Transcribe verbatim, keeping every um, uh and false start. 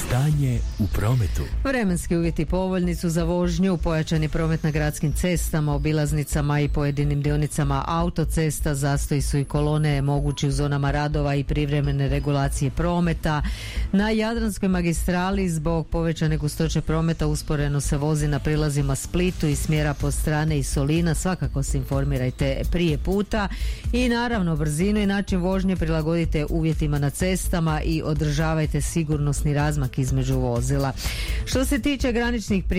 Stanje u prometu. Vremenski uvjeti povoljni su za vožnju, pojačani promet na gradskim cestama, obilaznicama i pojedinim dionicama autocesta, zastoji su i kolone mogući u zonama radova i privremene regulacije prometa. Na Jadranskoj magistrali zbog povećane gustoće prometa usporeno se vozi na prilazima Splitu i smjera po strane i Solina, svakako se informirajte prije puta i naravno brzinu i način vožnje prilagodite uvjetima na cestama i održavajte sigurnosni razmak između vozila. Što se tiče graničnih